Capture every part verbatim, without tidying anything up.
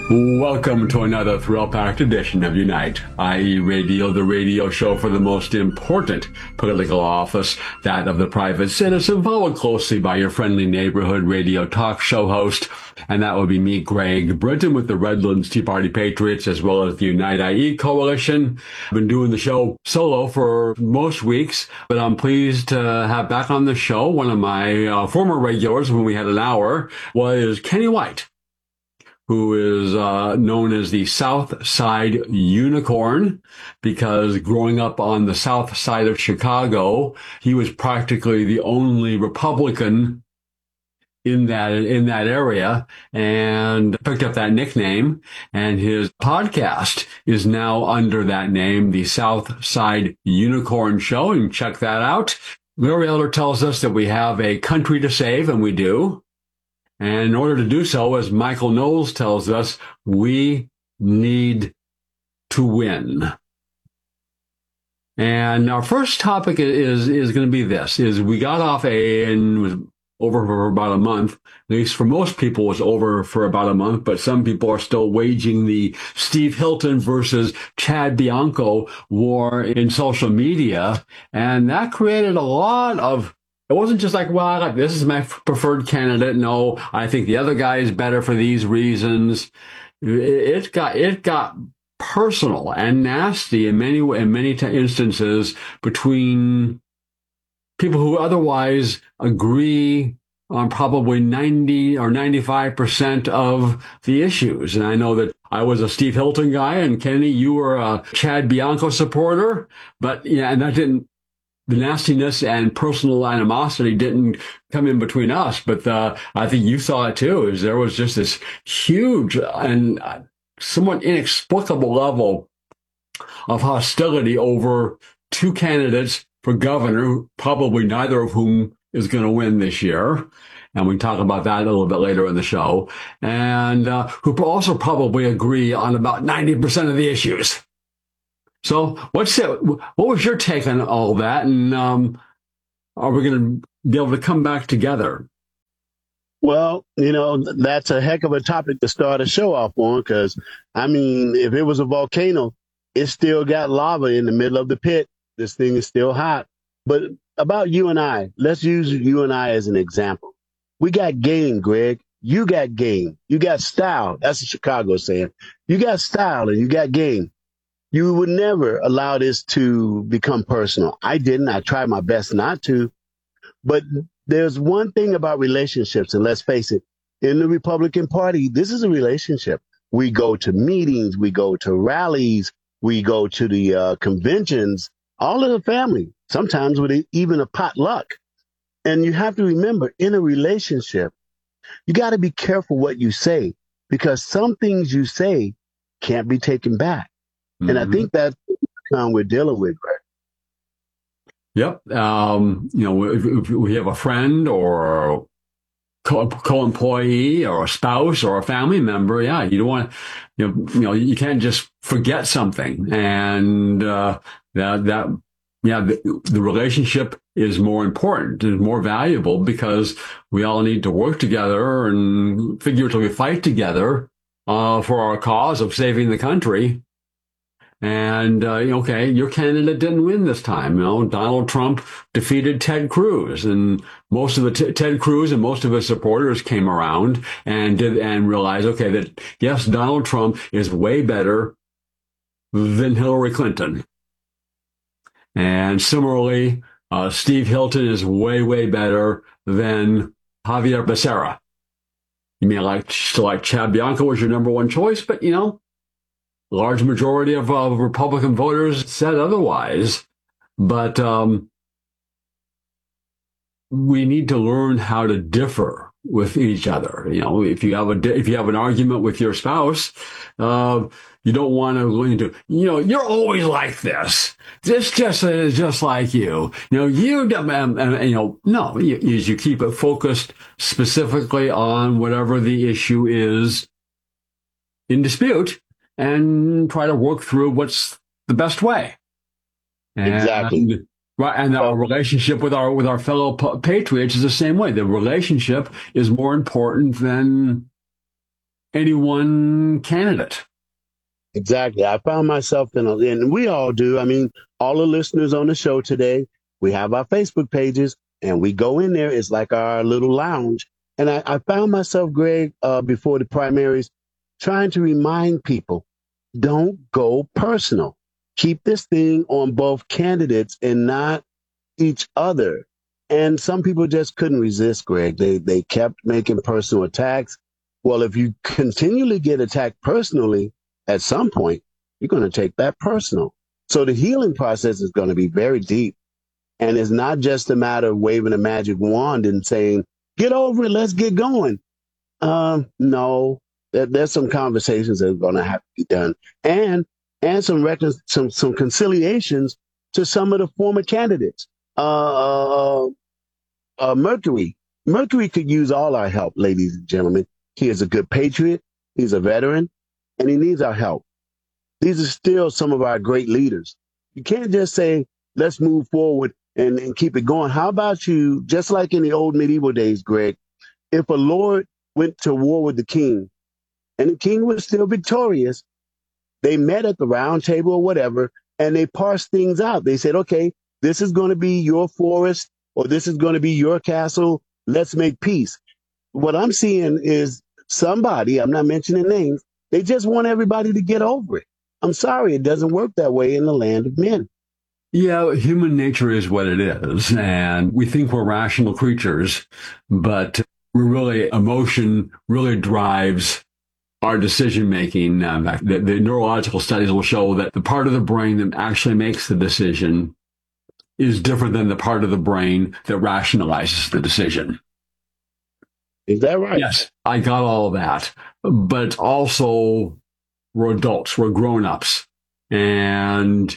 Welcome to another thrill-packed edition of Unite, that is. Radio, the radio show for the most important political office, that of the private citizen, followed closely by your friendly neighborhood radio talk show host, and that would be me, Greg Britton, with the Redlands Tea Party Patriots, as well as the Unite I E Coalition. I've been doing the show solo for most weeks, but I'm pleased to have back on the show one of my uh, former regulars when we had an hour, was Kenny White, who is uh, known as the South Side Unicorn, because growing up on the south side of Chicago, he was practically the only Republican in that in that area, and picked up that nickname. And his podcast is now under that name, the South Side Unicorn Show, and check that out. Larry Elder tells us that we have a country to save, and we do. And in order to do so, as Michael Knowles tells us, we need to win. And our first topic is is going to be this: is we got off a and was over for about a month. At least for most people, it was over for about a month. But some people are still waging the Steve Hilton versus Chad Bianco war in social media, and that created a lot of. It wasn't just like, well, I like, this is my preferred candidate. No, I think the other guy is better for these reasons. It got it got personal and nasty in many in many instances between people who otherwise agree on probably ninety or ninety-five percent of the issues. And I know that I was a Steve Hilton guy, and Kenny, you were a Chad Bianco supporter, but yeah, and that didn't. The nastiness and personal animosity didn't come in between us, but uh, I think you saw it too. Is there was just this huge and somewhat inexplicable level of hostility over two candidates for governor, probably neither of whom is going to win this year. And we can talk about that a little bit later in the show. And uh, who also probably agree on about ninety percent of the issues. So what's it, what was your take on all that? And um, are we going to be able to come back together? Well, you know, that's a heck of a topic to start a show off on, because, I mean, if it was a volcano, it still got lava in the middle of the pit. This thing is still hot. But about you and I, let's use you and I as an example. We got game, Greg. You got game. You got style. That's what Chicago saying. You got style and you got game. You would never allow this to become personal. I didn't. I tried my best not to. But there's one thing about relationships, and let's face it, in the Republican Party, this is a relationship. We go to meetings, we go to rallies, we go to the uh, conventions, all of the family, sometimes with even a potluck. And you have to remember, in a relationship, you got to be careful what you say, because some things you say can't be taken back. And mm-hmm. I think that's what we're dealing with, right? Yep. Um, you know, if, if we have a friend or a co- co-employee or a spouse or a family member, yeah, you don't want, you know, you know, you can't just forget something. And uh, that, that, yeah, the, the relationship is more important and more valuable, because we all need to work together and figuratively fight together uh, for our cause of saving the country. And, uh, okay, your candidate didn't win this time. You know, Donald Trump defeated Ted Cruz, and most of the t- Ted Cruz and most of his supporters came around and did, and realized, okay, that yes, Donald Trump is way better than Hillary Clinton. And similarly, uh, Steve Hilton is way, way better than Javier Becerra. You may like, still like Chad Bianco was your number one choice, but you know, large majority of uh, Republican voters said otherwise. But um, we need to learn how to differ with each other. You know, if you have a if you have an argument with your spouse, uh, you don't want to go into, you know, you're always like this. This just is just like you. You know, you um, and, you know, no, you, you keep it focused specifically on whatever the issue is in dispute, and try to work through what's the best way. And, exactly. Right, and our relationship with our with our fellow patriots is the same way. The relationship is more important than any one candidate. Exactly. I found myself in a, and we all do. I mean, all the listeners on the show today, we have our Facebook pages and we go in there. It's like our little lounge. And I, I found myself, Greg, uh, before the primaries, trying to remind people, don't go personal. Keep this thing on both candidates and not each other. And some people just couldn't resist, Greg. They, they kept making personal attacks. Well, if you continually get attacked personally, at some point, you're going to take that personal. So the healing process is going to be very deep. And it's not just a matter of waving a magic wand and saying, get over it, let's get going. Um, no, there, there's some conversations that are going to have to be done. And and some, recon- some some conciliations to some of the former candidates. Uh, uh, uh, Mercury. Mercury could use all our help, ladies and gentlemen. He is a good patriot. He's a veteran. And he needs our help. These are still some of our great leaders. You can't just say, let's move forward and, and keep it going. How about you, just like in the old medieval days, Greg, if a lord went to war with the king and the king was still victorious, they met at the round table or whatever, and they parsed things out. They said, okay, this is going to be your forest or this is going to be your castle. Let's make peace. What I'm seeing is somebody, I'm not mentioning names, they just want everybody to get over it. I'm sorry, it doesn't work that way in the land of men. Yeah, human nature is what it is. And we think we're rational creatures, but we're really, emotion really drives our decision making. Uh, the, the neurological studies will show that the part of the brain that actually makes the decision is different than the part of the brain that rationalizes the decision. Is that right? Yes, I got all of that. But also, we're adults, we're grown-ups, and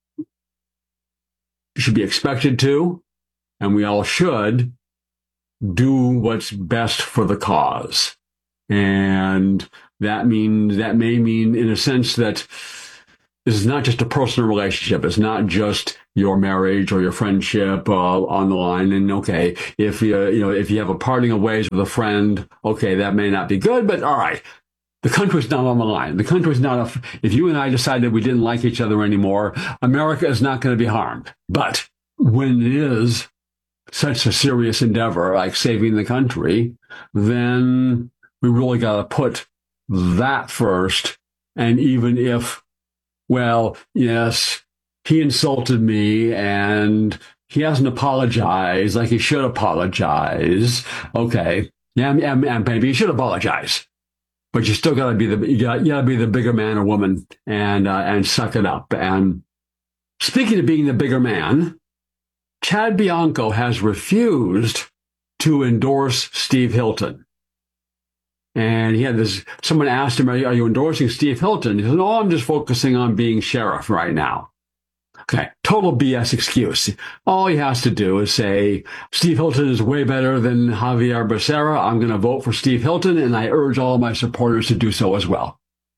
should be expected to, and we all should, do what's best for the cause. And that means, that may mean, in a sense, that this is not just a personal relationship. It's not just your marriage or your friendship uh, on the line. And okay, if you you know if you have a parting of ways with a friend, okay, that may not be good. But all right, the country's not on the line. The country's not. A, if you and I decided we didn't like each other anymore, America is not going to be harmed. But when it is such a serious endeavor like saving the country, then we really got to put that first. And even if, well, yes, he insulted me and he hasn't apologized like he should apologize. Okay. Yeah, yeah, maybe he should apologize. But you still gotta be the, you gotta, you gotta be the bigger man or woman and, uh, and suck it up. And speaking of being the bigger man, Chad Bianco has refused to endorse Steve Hilton. And he had this, someone asked him, are you, are you endorsing Steve Hilton? He said, no, I'm just focusing on being sheriff right now. Okay, total B S excuse. All he has to do is say, Steve Hilton is way better than Javier Becerra. I'm going to vote for Steve Hilton, and I urge all my supporters to do so as well.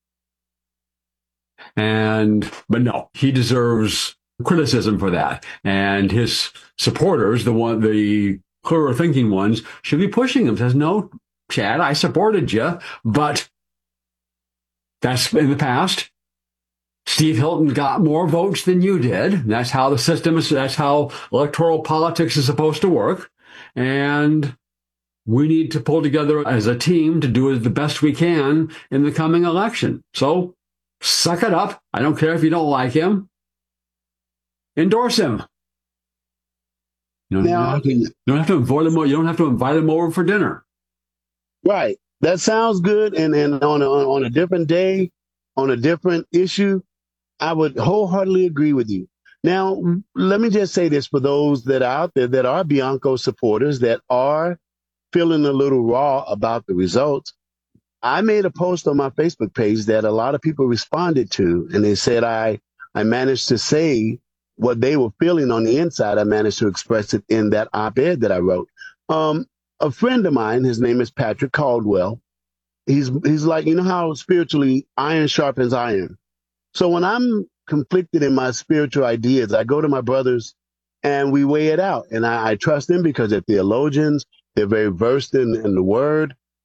And, but no, he deserves criticism for that. And his supporters, the one, the clearer thinking ones, should be pushing him. Says, no, Chad, I supported you, but that's in the past. Steve Hilton got more votes than you did. That's how the system is, that's how electoral politics is supposed to work. And we need to pull together as a team to do the best we can in the coming election. So suck it up. I don't care if you don't like him. Endorse him. You don't, Now, have, to, you don't have to invite him. You don't have to invite him over for dinner. Right. That sounds good. And, and on a, on a different day, on a different issue, I would wholeheartedly agree with you. Now, let me just say this for those that are out there that are Bianco supporters that are feeling a little raw about the results. I made a post on my Facebook page that a lot of people responded to, and they said I, I managed to say what they were feeling on the inside. I managed to express it in that op-ed that I wrote. Um, a friend of mine, his name is Patrick Caldwell. He's, he's like, you know how spiritually iron sharpens iron. So when I'm conflicted in my spiritual ideas, I go to my brothers and we weigh it out. And I, I trust them because they're theologians. They're very versed in, in the word.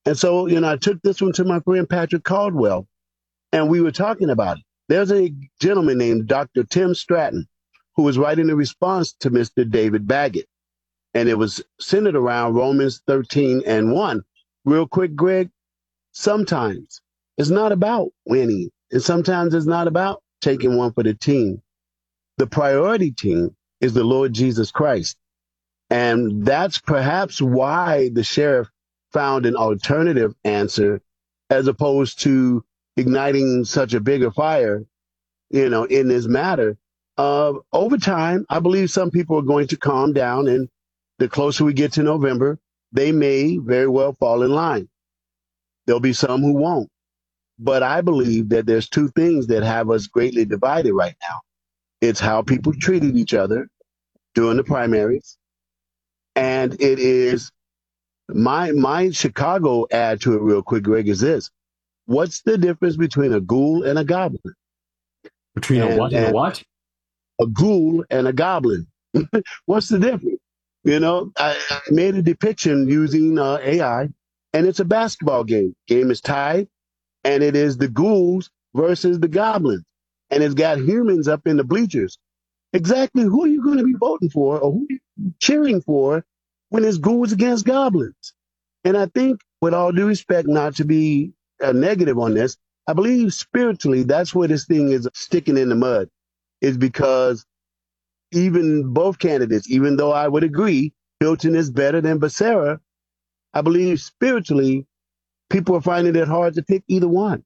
And so, you know, I took this one to my friend Patrick Caldwell, and we were talking about it. There's a gentleman named Doctor Tim Stratton who was writing a response to Mister David Baggett, and it was centered around Romans thirteen and one. Real quick, Greg, sometimes it's not about winning, and sometimes it's not about taking one for the team. The priority team is the Lord Jesus Christ. And that's perhaps why the sheriff found an alternative answer as opposed to igniting such a bigger fire, you know, in this matter. Uh, over time, I believe some people are going to calm down, and the closer we get to November, they may very well fall in line. There'll be some who won't. But I believe that there's two things that have us greatly divided right now. It's how people treated each other during the primaries, and it is my my Chicago add to it real quick, Greg, is this. What's the difference between a ghoul and a goblin? Between and, a what and a what? A ghoul and a goblin. What's the difference? You know, I, I made a depiction using uh, A I, and it's a basketball game. Game is tied, and it is the ghouls versus the goblins. And it's got humans up in the bleachers. Exactly who are you going to be voting for, or who are you cheering for when it's ghouls against goblins? And I think, with all due respect, not to be uh, negative on this, I believe spiritually that's where this thing is sticking in the mud, is because even both candidates, even though I would agree Hilton is better than Becerra, I believe spiritually people are finding it hard to pick either one.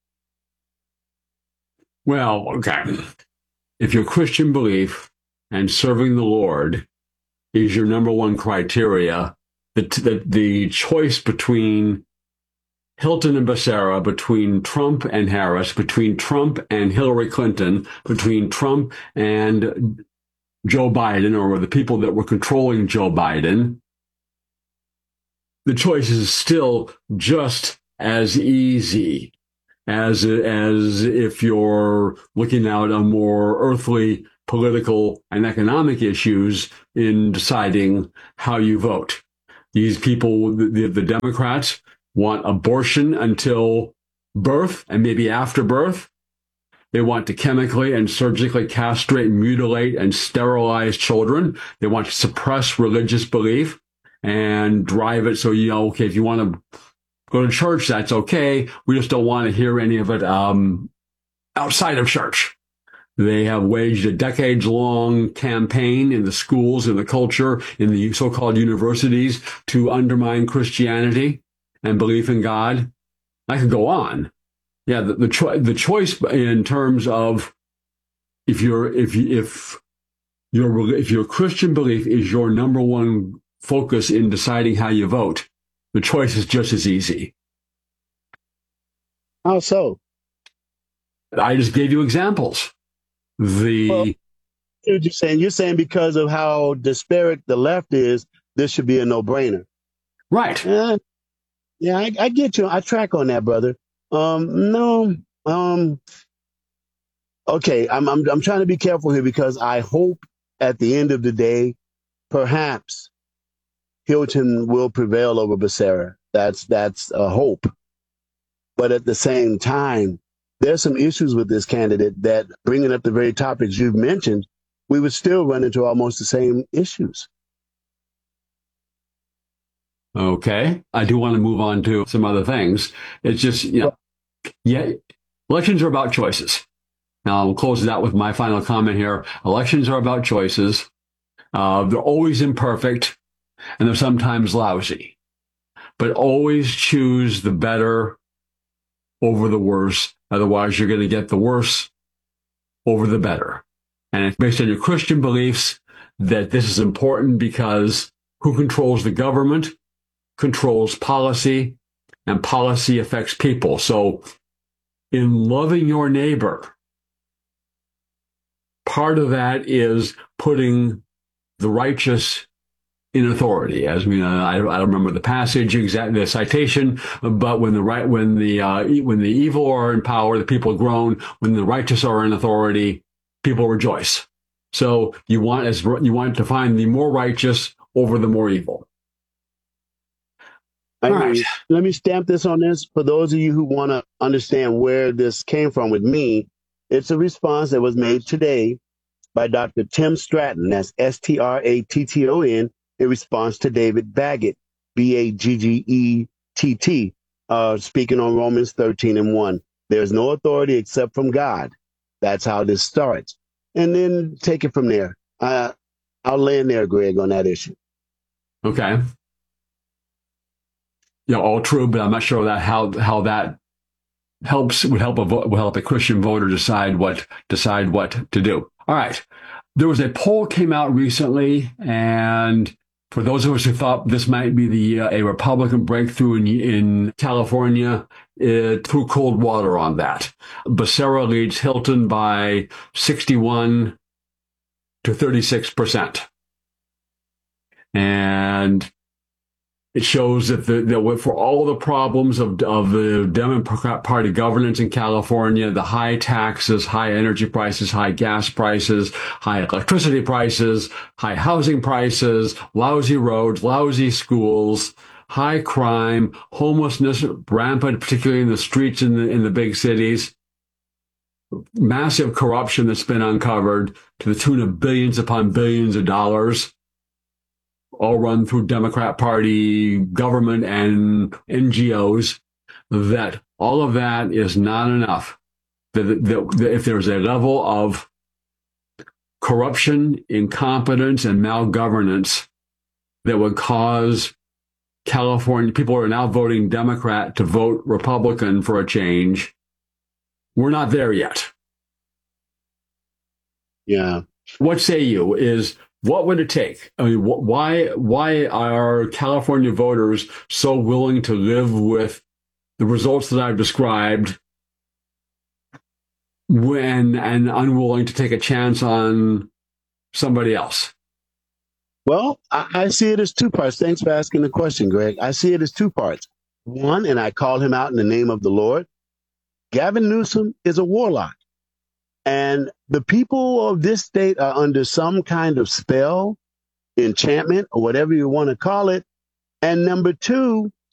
Well, okay. If your Christian belief and serving the Lord is your number one criteria, the, the, the choice between Hilton and Becerra, between Trump and Harris, between Trump and Hillary Clinton, between Trump and Joe Biden, or the people that were controlling Joe Biden, the choice is still just as easy as as if you're looking out on more earthly political and economic issues in deciding how you vote. These people, the, the Democrats, want abortion until birth and maybe after birth. They want to chemically and surgically castrate, mutilate, and sterilize children. They want to suppress religious belief and drive it so, you know, okay, if you want to go to church, that's okay. We just don't want to hear any of it um, outside of church. They have waged a decades-long campaign in the schools, in the culture, in the so-called universities to undermine Christianity and belief in God. I could go on. Yeah, the the, cho- the choice in terms of if you're if you, if your if your Christian belief is your number one focus in deciding how you vote, the choice is just as easy. How so? I just gave you examples. The well, you're saying you're saying because of how disparate the left is, this should be a no-brainer. Right. Uh, yeah, I, I get you. I track on that, brother. Um, no. Um. Okay, I'm I'm I'm trying to be careful here because I hope at the end of the day, perhaps Hilton will prevail over Becerra. That's that's a hope. But at the same time, there's some issues with this candidate that, bringing up the very topics you've mentioned, we would still run into almost the same issues. Okay. I do want to move on to some other things. It's just, you know, yeah, elections are about choices. Now, I'll close it out with my final comment here. Elections are about choices. Uh, they're always imperfect, and they're sometimes lousy. But always choose the better over the worse. Otherwise, you're going to get the worse over the better. And it's based on your Christian beliefs that this is important because who controls the government controls policy, and policy affects people. So in loving your neighbor, part of that is putting the righteous in authority. As we, uh, I, I don't remember the passage, exactly the citation, but when the right, when the uh, when the evil are in power, the people groan. When the righteous are in authority, people rejoice. So you want as you want to find the more righteous over the more evil. I All hear right. you. Let me stamp this on this. For those of you who want to understand where this came from with me, it's a response that was made today by Doctor Tim Stratton. That's S T R A T T O N, in response to David Baggett, B A G G E T T, uh, speaking on Romans thirteen and one. There's no authority except from God. That's how this starts. And then take it from there. Uh, I'll land there, Greg, on that issue. Okay. Yeah, all true, but I'm not sure that how how that helps would help a vo- will help a Christian voter decide what decide what to do. All right. There was a poll came out recently, and for those of us who thought this might be the uh, a Republican breakthrough in, in California, it threw cold water on that. Becerra leads Hilton by sixty-one to thirty-six percent, and it shows that, the, that for all the problems of, of the Democrat Party governance in California, the high taxes, high energy prices, high gas prices, high electricity prices, high housing prices, lousy roads, lousy schools, high crime, homelessness rampant, particularly in the streets in the, in the big cities, massive corruption that's been uncovered to the tune of billions upon billions of dollars, all run through Democrat Party government and N G Os, that all of that is not enough. That, that, that if there's a level of corruption, incompetence, and malgovernance that would cause California, people are now voting Democrat to vote Republican for a change, we're not there yet. Yeah. What say you? Is what would it take? I mean, wh- why why are California voters so willing to live with the results that I've described when and unwilling to take a chance on somebody else? Well, I, I see it as two parts. Thanks for asking the question, Greg. I see it as two parts. One, and I call him out in the name of the Lord, Gavin Newsom is a warlock. And the people of this state are under some kind of spell, enchantment, or whatever you want to call it. And number two,